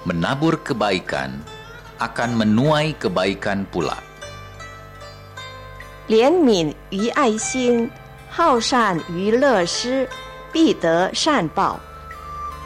menabur kebaikan akan menuai kebaikan pula. 怜悯于爱心，好善于乐施，必得善报。